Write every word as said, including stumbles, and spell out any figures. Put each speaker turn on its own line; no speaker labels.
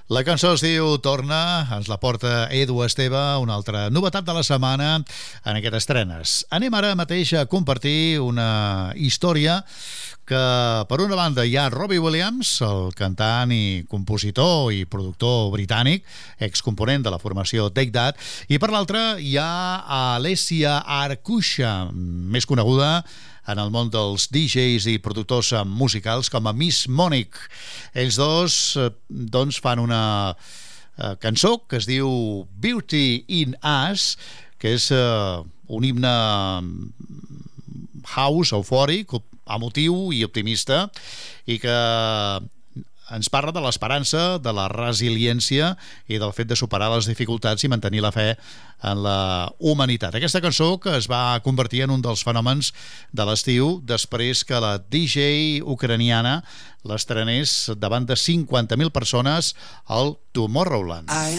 La cançó es diu Torna, ens la porta Edu Esteve, una altra novetat de la setmana en aquestes estrenes. Anem ara mateix a compartir una història que, per una banda, hi ha Robbie Williams, el cantant i compositor i productor britànic, excomponent de la formació Take That, i per l'altra hi ha Alessia Arcusha, més coneguda en el món dels D Js i productors musicals com a Miss Monique. Ells dos doncs, fan una uh, cançó que es diu Beauty in Us, que és uh, un himne house, eufòric, emotiu i optimista, i que ens parla de l'esperança, de la resiliència i del fet de superar les dificultats i mantenir la fe en la humanitat. Aquesta cançó que es va convertir en un dels fenòmens de l'estiu després que la D J ucraniana l'estrenés davant de cinquanta mil persones al Tomorrowland.